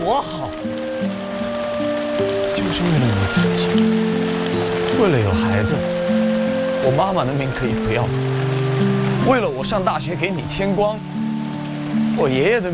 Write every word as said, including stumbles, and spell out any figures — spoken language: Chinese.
我好，就是为了你自己，为了有孩子，我妈妈的命可以不要，为了我上大学给你添光，我爷爷的命